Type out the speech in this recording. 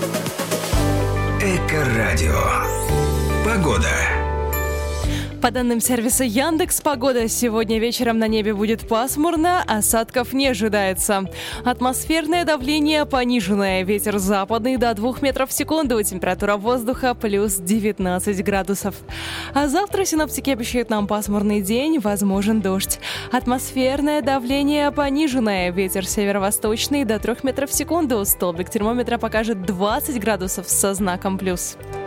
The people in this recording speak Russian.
Эко-радио. Погода. По данным сервиса Яндекс.Погода, сегодня вечером на небе будет пасмурно, осадков не ожидается. Атмосферное давление пониженное, ветер западный до 2 метров в секунду, температура воздуха плюс 19 градусов. А завтра синоптики обещают нам пасмурный день, возможен дождь. Атмосферное давление пониженное, ветер северо-восточный до 3 метров в секунду, столбик термометра покажет 20 градусов со знаком плюс.